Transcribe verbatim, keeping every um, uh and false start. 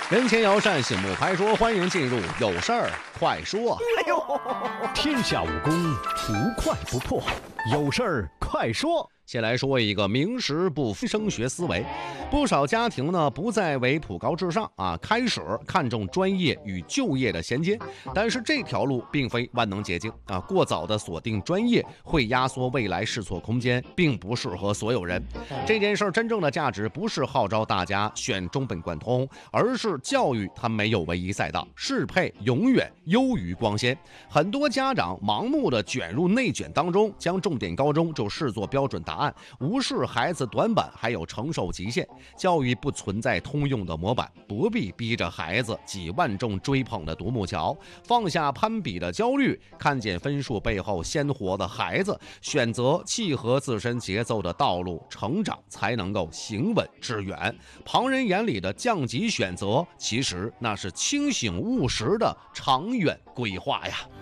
人前摇扇，醒目拍说，欢迎进入有事儿快说。 哎呦， 天下武功无快不破，有事儿快说。 先来说一个明时不升学思维，不少家庭呢不再为普高至上啊，开始看重专业与就业的衔接，但是这条路并非万能捷径啊，过早的锁定专业会压缩未来试错空间，并不适合所有人。这件事真正的价值不是号召大家选中本贯通，而是教育它没有唯一赛道，适配永远优于光鲜。很多家长盲目的卷入内卷当中，将重点高中就视作标准答案，无视孩子短板还有承受极限。教育不存在通用的模板，不必逼着孩子挤万众追捧的独木桥，放下攀比的焦虑，看见分数背后鲜活的孩子，选择契合自身节奏的道路，成长才能够行稳致远。旁人眼里的降级选择，其实那是清醒务实的长远规划呀。